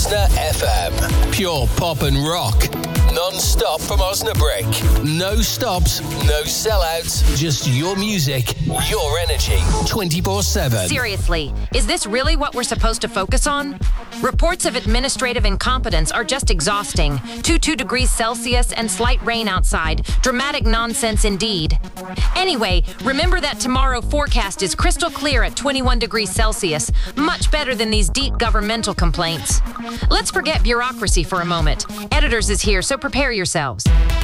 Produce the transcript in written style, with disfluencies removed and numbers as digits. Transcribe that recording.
Osna FM. Pure pop and rock. Non-stop from Osnabrück. No stops, no sellouts. Just your music, your energy. 24/7. Seriously, is this really what we're supposed to focus on? Reports of administrative incompetence are just exhausting. 22 degrees Celsius and slight rain outside. Dramatic nonsense indeed. Anyway, remember that tomorrow forecast is crystal clear at 21 degrees Celsius. Much better than these deep governmental complaints. Let's forget bureaucracy for a moment. Editors is here, so prepare yourselves.